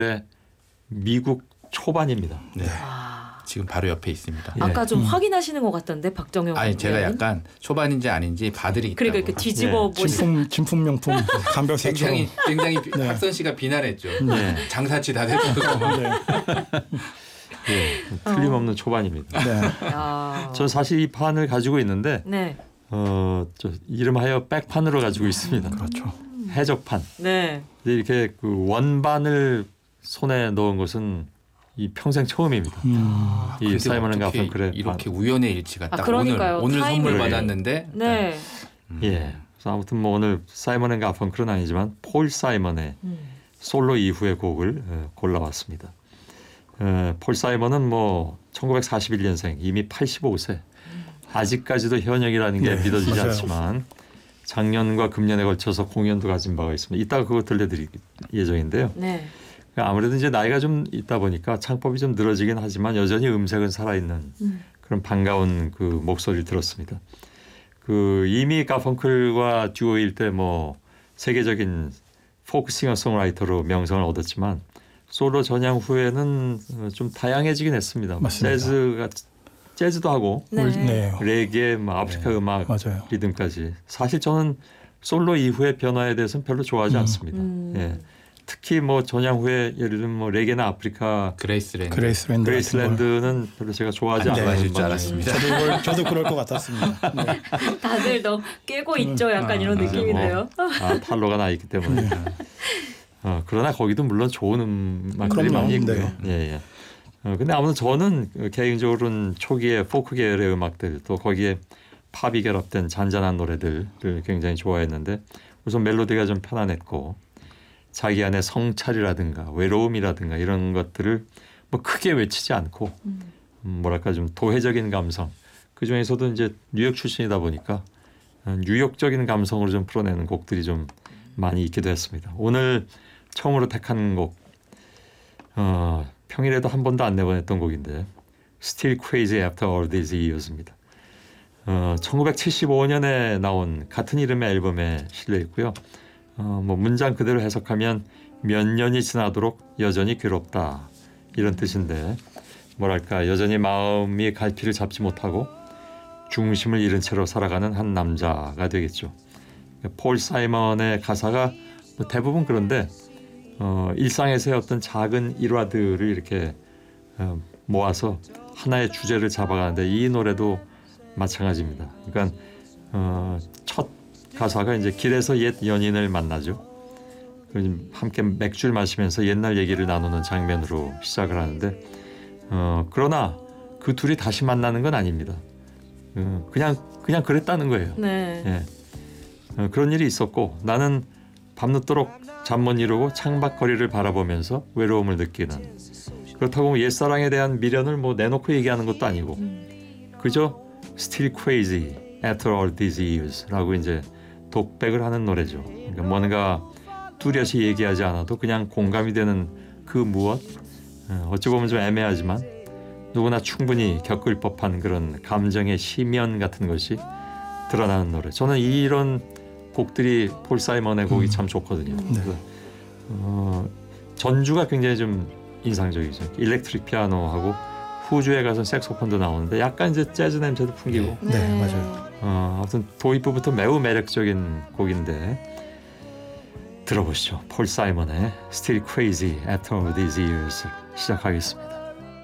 미국 초반입니다. 네. 지금 바로 옆에 있습니다. 아까 좀 확인하시는 것 같던데 박정영. 아니 제가 약간 초반인지 아닌지 봐드리겠다고. 그러니까 이렇게 뒤집어 보시는. 진품 명품 감별색처럼. 굉장히 박선 씨가 비난했죠. 장사치 다 됐다고. 틀림없는 초반입니다. 저는 사실 이 판을 가지고 있는데 이름하여 백판으로 가지고 있습니다. 그렇죠. 해적판. 네. 이렇게 그 원반을 손에 넣은 것은 이 평생 처음입니다. 이 사이먼 앤 가펑클의 이렇게 우연의 일치가 딱 그러니까요. 오늘 선물 타이밍을. 받았는데. 네. 그래서 아무튼 뭐 오늘 사이먼 앤 가펑클은 아니지만 폴 사이먼의 솔로 이후의 곡을 골라왔습니다. 폴 사이먼은 뭐 1941년생 이미 85세. 아직까지도 현역이라는 게 믿어지지 맞아요. 않지만 작년과 금년에 걸쳐서 공연도 가진 바가 있습니다. 이따가 그거 들려드릴 예정인데요. 네. 아무래도 이제 나이가 좀 있다 보니까 창법이 좀 늘어지긴 하지만 여전히 음색은 살아있는 그런 반가운 그 목소리를 들었습니다. 그 이미 가펑클과 듀오일 때 뭐 세계적인 포크 싱어송라이터로 명성을 얻었지만 솔로 전향 후에는 좀 다양해지긴 했습니다. 맞습니다. 재즈도 하고 레게, 뭐 아프리카 음악, 맞아요. 리듬까지. 사실 저는 솔로 이후의 변화에 대해서는 별로 좋아하지 않습니다. 특히 뭐 전향 후에 예를 들면 뭐 레게나 아프리카, 그레이스랜드는 별로 제가 좋아하지 않는 줄 알았습니다. 저도 그럴 것 같았습니다. 다들 너 깨고 있죠, 약간 이런 느낌인데요. 탈로가 나 있기 때문에. 그러나 거기도 물론 좋은 음악들이 많이 있고요. 근데 아무튼 저는 개인적으로는 초기에 포크 계열의 음악들 또 거기에 팝이 결합된 잔잔한 노래들을 굉장히 좋아했는데 우선 멜로디가 좀 편안했고 자기 안에 성찰이라든가 외로움이라든가 이런 것들을 뭐 크게 외치지 않고 뭐랄까 좀 도회적인 감성 그 중에서도 이제 뉴욕 출신이다 보니까 뉴욕적인 감성으로 좀 풀어내는 곡들이 좀 많이 있기도 했습니다. 오늘 처음으로 택한 곡 평일에도 한 번도 안 내보냈던 곡인데 Still Crazy After All These Years입니다. 1975년에 나온 같은 이름의 앨범에 실려 있고요. 뭐 문장 그대로 해석하면 몇 년이 지나도록 여전히 괴롭다 이런 뜻인데 뭐랄까 여전히 마음이 갈피를 잡지 못하고 중심을 잃은 채로 살아가는 한 남자가 되겠죠. 폴 사이먼의 가사가 뭐 대부분 그런데 일상에서의 어떤 작은 일화들을 이렇게 모아서 하나의 주제를 잡아가는데 이 노래도 마찬가지입니다. 그러니까 첫 가사가 이제 길에서 옛 연인을 만나죠. 함께 맥주를 마시면서 옛날 얘기를 나누는 장면으로 시작을 하는데 그러나 그 둘이 다시 만나는 건 아닙니다. 그냥 그랬다는 거예요. 그런 일이 있었고 나는 밤늦도록 잠 못 이루고 창밖거리를 바라보면서 외로움을 느끼는 그렇다고 옛사랑에 대한 미련을 뭐 내놓고 얘기하는 것도 아니고 그저 Still Crazy After All These Years라고 이제 독백을 하는 노래죠. 그러니까 뭔가 뚜렷이 얘기하지 않아도 그냥 공감이 되는 그 무엇 어찌 보면 좀 애매하지만 누구나 충분히 겪을 법한 그런 감정의 심연 같은 것이 드러나는 노래. 저는 이런 곡들이 폴 사이먼의 곡이 참 좋거든요. 그래서 전주가 굉장히 좀 인상적이죠. 일렉트릭 피아노하고 후주에 가서 색소폰도 나오는데 약간 이제 재즈 냄새도 풍기고. 맞아요. 아무튼 도입부부터 매우 매력적인 곡인데 들어보시죠. 폴 사이먼의 Still Crazy After All These Years 시작하겠습니다.